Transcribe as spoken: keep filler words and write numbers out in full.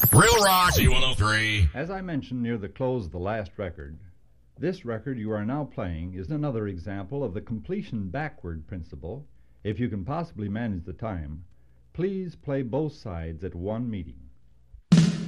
Real Rock Z one oh three. As I mentioned near the close of the last record, this record you are now playing is another example of the completion backward principle. If you can possibly manage the time, please play both sides at one meeting.